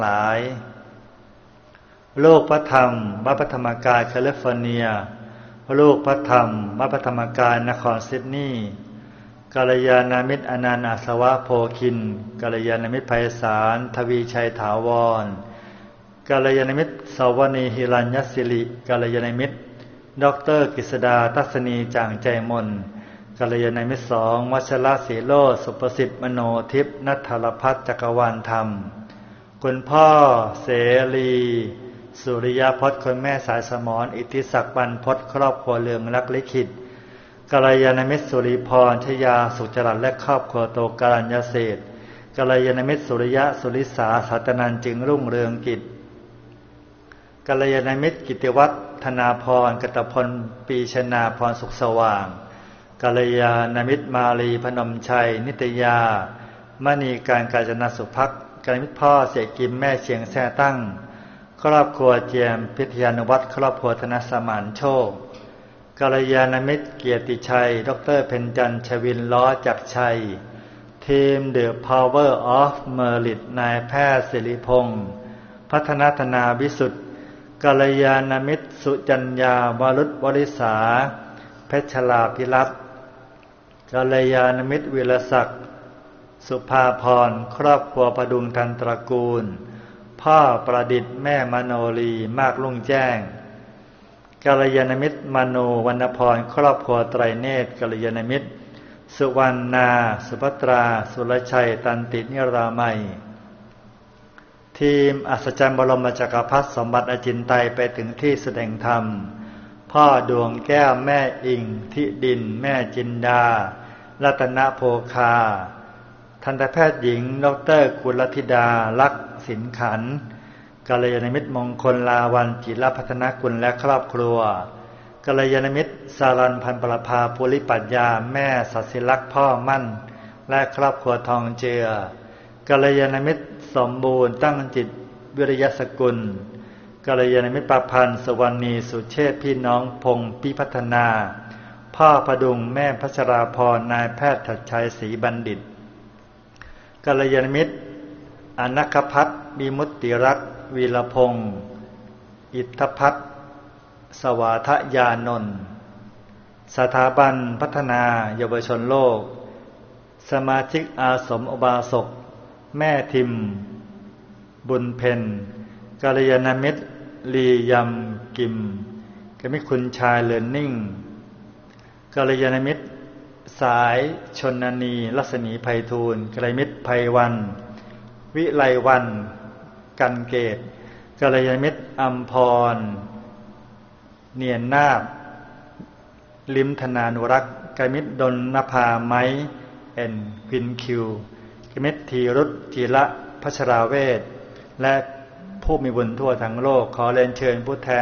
หลายโลกพระธรรมวัดพระธรรมกายแคลิฟอร์เนียโลกพระธรรมวัดพระธรรมกายนครซิดนีย์กัลยาณมิตรอนันต์อาสวะโพคินกัลยาณมิตรไพศาลทวีชัยถาวรกัลยาณมิตรสวนีหิรัญยศิริกัลยาณมิตรดร.กฤษดาทัศนีจ่างใจมนกัลยาณมิตรสองวัชระศรีโลชสุประสิทธิ์มโนทิพย์ณัฐรพัฒน์จักรวาลธรรมคุณพ่อเสรีสุริยพจน์คุณแม่สายสมรอิทธิศักดิ์บรรพตครอบครัวเรืองรักลิขิตกัลยาณมิตรสุริพรชยาสุจรัตน์และครอบครัวโตกัลยาเศรษฐ์กัลยาณมิตรสุริยะสุริสาสัตนันจึงรุ่งเรืองกิจกัลยาณมิตรกิติวัฒน์ธนาพรกตพลปีชนาพรสุขสว่างกัลยาณมิตรมาลีพนมชัยนิตยามณีการกาญจนสุภักดิ์กัลยาณมิตรพ่อเสกิมแม่เชียงแซ่ตั้งครอบครัวเจียมพิทยานุวัฒน์ครอบครัวธนสมานโชคกัลยาณมิตรเกียรติชัยดร.เพ็ญจันทร์ชวินล้อจักรชัยทีม The Power of Merit นายแพทย์ศิริพงศ์พัฒนาธนาวิสุทธิ์กัลยาณมิตรสุจัญญาวรุษวริษาเพชรลาภิรัตน์กัลยาณมิตรวิรศักดิ์สุภาพรครอบครัวประดุงทันตระกูลพ่อประดิษฐ์แม่มโนรีมากลุ่งแจ้งกัลยาณมิตรมโนวรรณพรครอบครัวไตรเนตรกัลยาณมิตรสุวรรณาสุภัตราสุรชัยตันตินิรามัยทีมอัศจรรย์บรมจักรพรรดิสมบัติอจินไตยไปถึงที่แสดงธรรมพ่อดวงแก้วแม่อิงทิดินแม่จินดารัตนโภคาทันตแพทย์หญิงดร.กุลธิดาลักษณ์สินขันธ์กัลยาณมิตรมงคลลาวันจิรพัฒนกุลและครอบครัวกัลยาณมิตรสารันพันประภาภูริปัญญาแม่สัสิลักษณ์พ่อมั่นและครอบครัวทองเจือกัลยาณมิตรสมบูรณ์ตั้งจิตวิริยสกุลกัลยาณมิตรประพันธ์สวรรณีสุเชษฐ์พี่น้องพงษ์พิพัฒนาพ่อประดุงแม่พัชราพรนายแพทย์ถัดชัยศรีบัณฑิตกัลยาณมิตรอนัคพัฒน์วิมุตติรัตน์วีรพงศ์อิทธพัฒน์สวาทยานนท์สถาบันพัฒนาเยาวชนโลกสมาชิกอาสมอุบาสกแม่ทิมบุญเพ็ญกัลยาณมิตรลียำกิมกัลยาณมิตรคุณชายเลินนิ่งกัลยาณมิตรสายชนนีลักษณีไพฑูรย์กัลยาณมิตรไพวันวิไลวันกันเกตกัลยาณมิตรอัมพรเนียนนาบลิมธนานุรักษ์กัลยาณมิตรดลนภาไม้เอ็นควินคิวกัลยาณมิตรธีรุตจิระพัชราเวชและผู้มีบุญทั่วทั้งโลกขอเรียนเชิญผู้แทน